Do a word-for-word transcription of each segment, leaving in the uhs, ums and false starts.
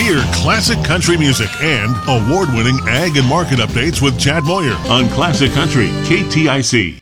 Hear classic country music and award-winning ag and market updates with Chad Moyer on Classic Country, K T I C.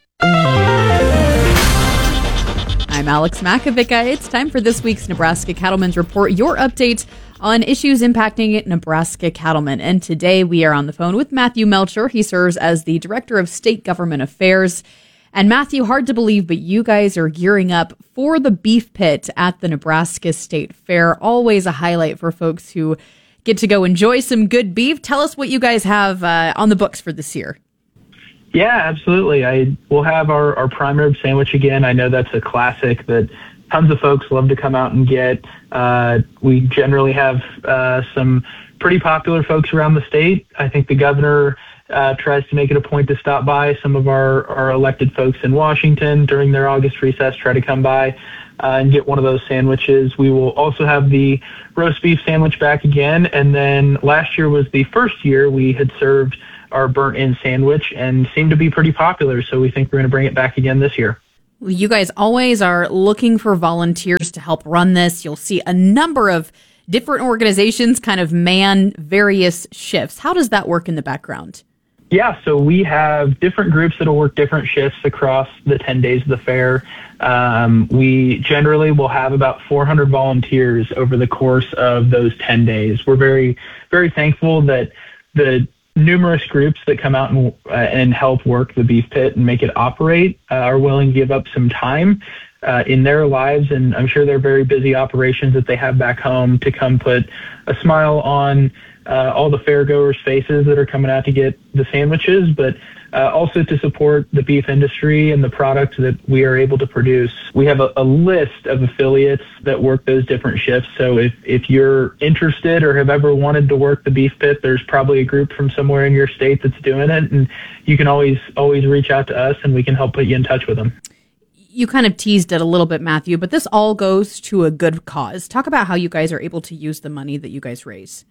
I'm Alex Makovica. It's time for this week's Nebraska Cattlemen's Report, your update on issues impacting Nebraska cattlemen. And today we are on the phone with Matthew Melcher. He serves as the Director of State Government Affairs. And Matthew, hard to believe, but you guys are gearing up for the beef pit at the Nebraska State Fair. Always a highlight for folks who get to go enjoy some good beef. Tell us what you guys have uh, on the books for this year. Yeah, absolutely. I will have our, our prime rib sandwich again. I know that's a classic that tons of folks love to come out and get. Uh, we generally have uh, some pretty popular folks around the state. I think the governor uh, tries to make it a point to stop by. Some of our, our elected folks in Washington during their August recess try to come by uh, and get one of those sandwiches. We will also have the roast beef sandwich back again. And then last year was the first year we had served our burnt-in sandwich and seemed to be pretty popular. So we think we're going to bring it back again this year. You guys always are looking for volunteers to help run this. You'll see a number of different organizations kind of man various shifts. How does that work in the background? Yeah, so we have different groups that will work different shifts across the ten days of the fair. Um, we generally will have about four hundred volunteers over the course of those ten days. We're very, very thankful that the numerous groups that come out and, uh, and help work the beef pit and make it operate uh, are willing to give up some time uh, in their lives. And I'm sure they're very busy operations that they have back home to come put a smile on uh, all the fairgoers' faces that are coming out to get the sandwiches, but uh, also to support the beef industry and the product that we are able to produce. We have a, a list of affiliates that work those different shifts. So if, if you're interested or have ever wanted to work the beef pit, there's probably a group from somewhere in your state that's doing it. And you can always, always reach out to us and we can help put you in touch with them. You kind of teased it a little bit, Matthew, but this all goes to a good cause. Talk about how you guys are able to use the money that you guys raise.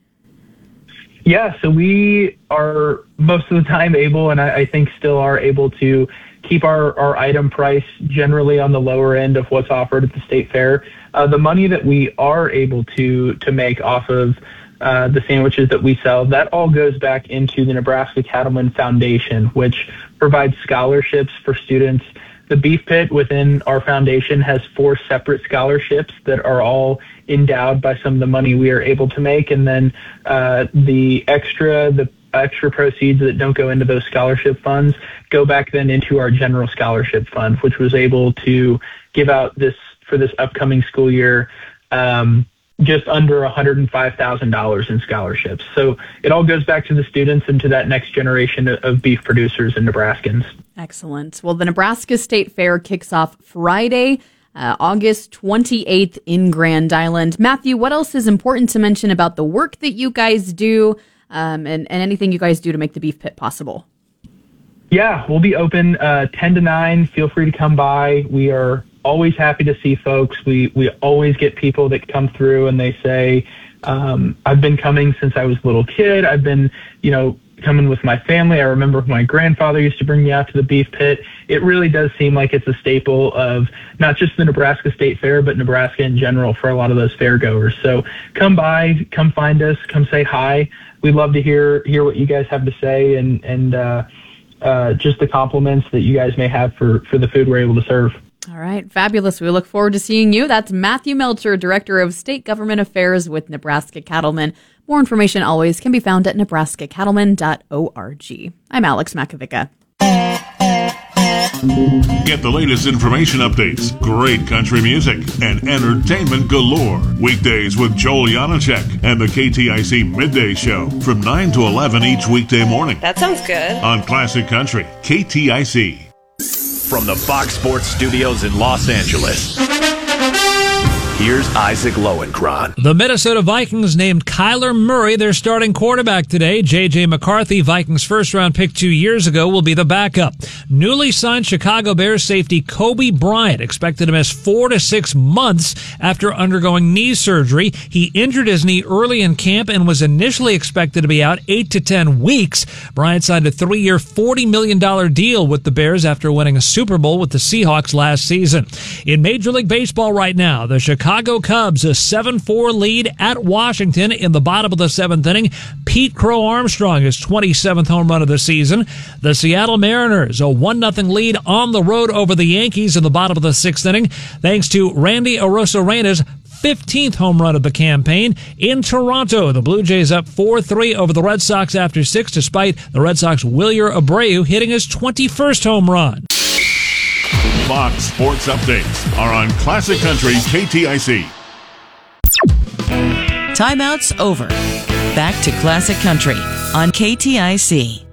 Yeah, so we are most of the time able, and I, I think still are able to keep our, our item price generally on the lower end of what's offered at the state fair. Uh, the money that we are able to to make off of uh, the sandwiches that we sell, that all goes back into the Nebraska Cattlemen Foundation, which provides scholarships for students. The beef pit within our foundation has four separate scholarships that are all endowed by some of the money we are able to make. And then uh, the extra, the extra proceeds that don't go into those scholarship funds go back then into our general scholarship fund, which was able to give out this for this upcoming school year um, just under one hundred five thousand dollars in scholarships. So it all goes back to the students and to that next generation of beef producers and Nebraskans. Excellent. Well, the Nebraska State Fair kicks off Friday, uh, August twenty-eighth in Grand Island. Matthew, what else is important to mention about the work that you guys do um, and, and anything you guys do to make the beef pit possible? Yeah, we'll be open uh, ten to nine. Feel free to come by. We are always happy to see folks. We we always get people that come through and they say, um, I've been coming since I was a little kid. I've been, you know, coming with my family. I remember my grandfather used to bring me out to the beef pit. It really does seem like it's a staple of not just the Nebraska State Fair, but Nebraska in general for a lot of those fair goers. So come by, come find us, come say hi. We'd love to hear hear what you guys have to say and, and uh, uh, just the compliments that you guys may have for, for the food we're able to serve. All right, fabulous. We look forward to seeing you. That's Matthew Melcher, Director of State Government Affairs with Nebraska Cattlemen. More information always can be found at nebraska cattlemen dot org. I'm Alex Makovica. Get the latest information updates, great country music, and entertainment galore. Weekdays with Joel Janacek and the K T I C Midday Show from nine to eleven each weekday morning. That sounds good. On Classic Country, K T I C. From the Fox Sports Studios in Los Angeles, here's Isaac Lowenkron. The Minnesota Vikings named Kyler Murray their starting quarterback today. J J. McCarthy, Vikings first-round pick two years ago, will be the backup. Newly signed Chicago Bears safety Kobe Bryant expected to miss four to six months after undergoing knee surgery. He injured his knee early in camp and was initially expected to be out eight to ten weeks. Bryant signed a three-year, forty million dollars deal with the Bears after winning a Super Bowl with the Seahawks last season. In Major League Baseball right now, the Chicago Chicago Cubs a seven four lead at Washington in the bottom of the seventh inning. Pete Crow Armstrong, his twenty-seventh home run of the season. The Seattle Mariners a one nothing lead on the road over the Yankees in the bottom of the sixth inning, thanks to Randy Arosarena's fifteenth home run of the campaign. In Toronto, the Blue Jays up four three over the Red Sox after six, despite the Red Sox Wilyer Abreu hitting his twenty-first home run. Fox Sports Updates are on Classic Country K T I C. Timeout's over. Back to Classic Country on K T I C.